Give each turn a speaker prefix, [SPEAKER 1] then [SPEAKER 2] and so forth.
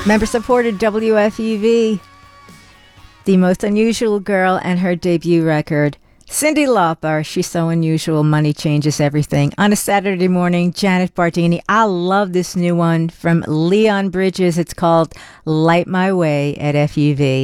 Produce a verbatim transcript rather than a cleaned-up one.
[SPEAKER 1] Member supported W F U V. The Most Unusual Girl and her debut record. Cyndi Lauper, She's So Unusual, Money Changes Everything. On a Saturday morning, Janet Bardini. I love this new one from Leon Bridges. It's called Light My Way at F U V.